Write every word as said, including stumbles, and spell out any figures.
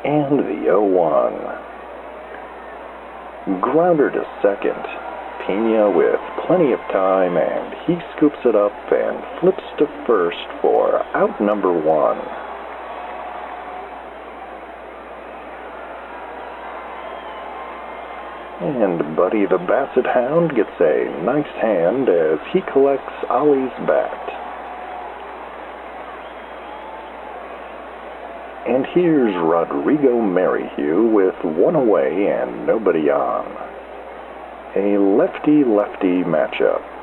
And the oh one. Grounder to second. Pena with plenty of time, and he scoops it up and flips to first for out number one. And Buddy the Basset Hound gets a nice hand as he collects Ollie's bat. And here's Rodrigo Merrihew with one away and nobody on. A lefty-lefty matchup.